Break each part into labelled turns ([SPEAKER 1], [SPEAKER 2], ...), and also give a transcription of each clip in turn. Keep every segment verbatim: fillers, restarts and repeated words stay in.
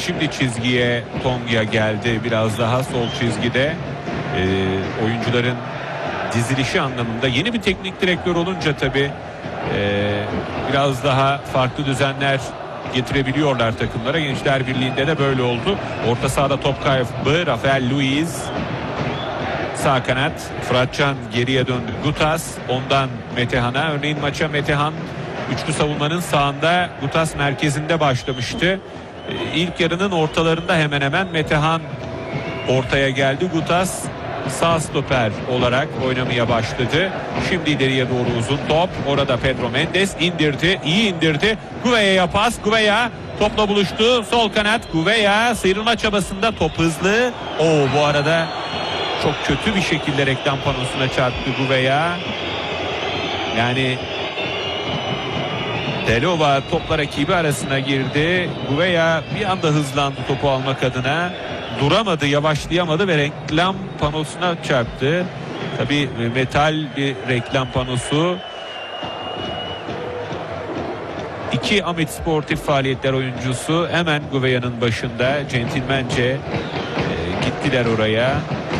[SPEAKER 1] şimdi çizgiye Tonga geldi. Biraz daha sol çizgide. Ee, oyuncuların dizilişi anlamında yeni bir teknik direktör olunca tabii e, biraz daha farklı düzenler getirebiliyorlar takımlara. Gençler Birliği'nde de böyle oldu. Orta sahada top kaybı Rafael Luiz. Sağ kanat Fıratcan geriye döndü. Gutas, ondan Metehan'a. Örneğin maça Metehan üçlü savunmanın sağında, Gutas merkezinde başlamıştı. Ee, ilk yarının ortalarında hemen hemen Metehan ortaya geldi. Gutas sağ stoper olarak oynamaya başladı. Şimdi ileriye doğru uzun top. Orada Pedro Mendes indirdi. İyi indirdi. Gouveia pas. Gouveia topla buluştu. Sol kanat Gouveia sıyrılma çabasında, top hızlı. Oo, bu arada çok kötü bir şekilde reklam panosuna çarptı Gouveia. Yani Delova topla rakibi arasına girdi. Gouveia bir anda hızlandı topu almak adına. Duramadı, yavaşlayamadı ve reklam panosuna çarptı. Tabii metal bir reklam panosu. İki Amit Sportif Faaliyetler oyuncusu hemen Gouveia'nın başında centilmence e, gittiler oraya.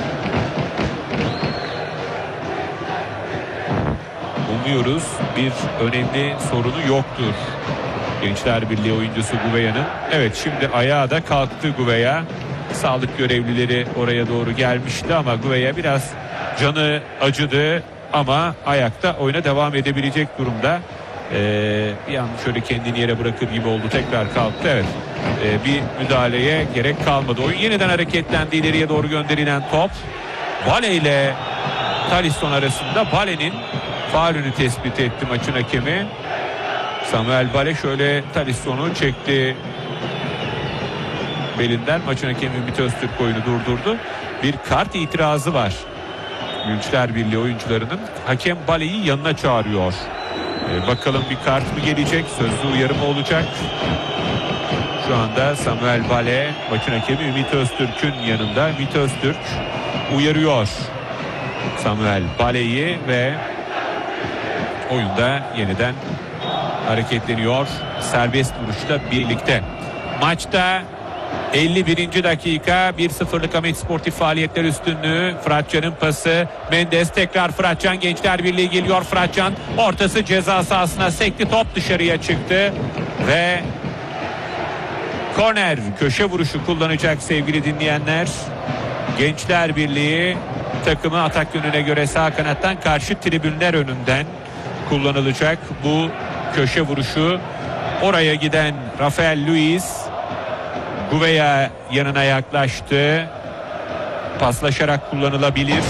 [SPEAKER 1] Umuyoruz bir önemli sorunu yoktur Gençler Birliği oyuncusu Gouvea'nın. Evet, şimdi ayağa da kalktı Gouveia. Sağlık görevlileri oraya doğru gelmişti ama Gouveia biraz canı acıdı ama ayakta oyuna devam edebilecek durumda. Ee, bir an şöyle kendini yere bırakır gibi oldu, tekrar kalktı. Evet, ee, bir müdahaleye gerek kalmadı. Oyun yeniden hareketlendi, ileriye doğru gönderilen top. Vale ile Talisson arasında Vale'nin faulünü tespit etti maçın hakemi. Samuel Vale şöyle Talisson'u çekti belinden. Maçın hakemi Ümit Öztürk oyunu durdurdu. Bir kart itirazı var Gençler Birliği oyuncularının. Hakem Vale'yi yanına çağırıyor. Ee, bakalım bir kart mı gelecek? Sözlü uyarı mı olacak? Şu anda Samuel Vale maçın hakemi Ümit Öztürk'ün yanında. Ümit Öztürk uyarıyor Samuel Vale'yi ve oyunda yeniden hareketleniyor. Serbest vuruşla birlikte. Maçta elli birinci dakika, bir sıfırlık Amit Sportif Faaliyetler üstünlüğü. Fıratcan'ın pası. Mendes tekrar Fıratcan, Gençler Birliği geliyor. Fıratcan ortası ceza sahasına sekti, top dışarıya çıktı ve korner, köşe vuruşu kullanacak sevgili dinleyenler. Gençler Birliği takımı atak yönüne göre sağ kanattan, karşı tribünler önünden kullanılacak bu köşe vuruşu. Oraya giden Rafael Luiz Gouveia yanına yaklaştı. Paslaşarak kullanılabilir.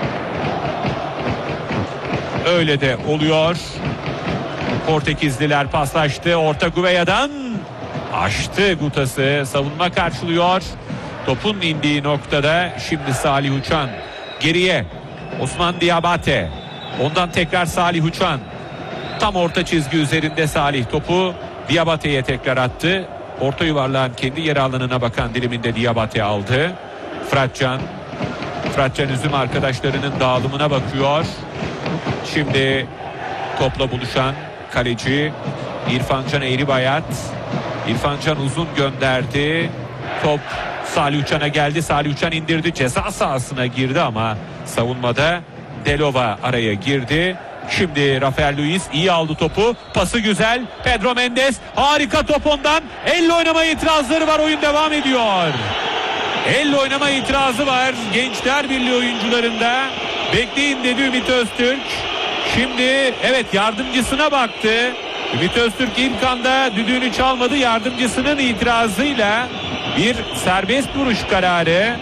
[SPEAKER 1] Öyle de oluyor. Portekizliler paslaştı. Orta Gouveia'dan açtı Gutas'ı. Savunma karşılıyor. Topun indiği noktada şimdi Salih Uçan geriye. Osman Diabate. Ondan tekrar Salih Uçan. Tam orta çizgi üzerinde Salih topu Diabate'ye tekrar attı. Orta yuvarlağın kendi yer alanına bakan diliminde Diabate aldı. Fıratcan. Fıratcan Üzüm arkadaşlarının dağılımına bakıyor. Şimdi topla buluşan kaleci İrfancan Eğribayat. İrfancan uzun gönderdi. Top Salih Uçan'a geldi. Salih Uçan indirdi. Ceza sahasına girdi ama savunmada Delova araya girdi. Şimdi Rafael Luiz iyi aldı topu. Pası güzel. Pedro Mendes harika top ondan. Elle oynama itirazları var. Oyun devam ediyor. Elle oynama itirazı var Gençler Birliği oyuncularında. Bekleyin dedi Ümit Öztürk. Şimdi evet, yardımcısına baktı. Ümit Öztürk ilk anda düdüğünü çalmadı. Yardımcısının itirazıyla bir serbest vuruş kararı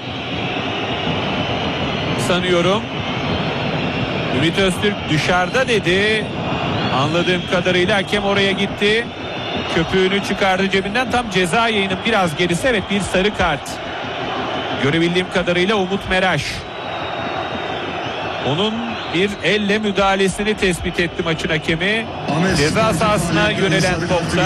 [SPEAKER 1] sanıyorum. Ümit Öztürk dışarıda dedi. Anladığım kadarıyla hakem oraya gitti. Köpüğünü çıkardı cebinden. Tam ceza yayının biraz gerisi. Evet, bir sarı kart. Görebildiğim kadarıyla Umut Meraş. Onun bir elle müdahalesini tespit etti maçın hakemi. Ceza sahasına yönelen topta.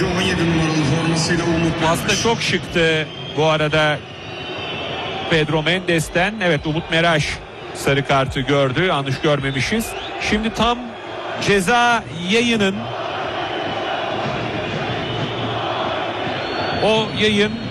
[SPEAKER 1] Aslında çok şıktı bu arada Pedro Mendes'ten. Evet, Umut Meraş sarı kartı gördü. Yanlış görmemişiz. Şimdi tam ceza yayının o yayın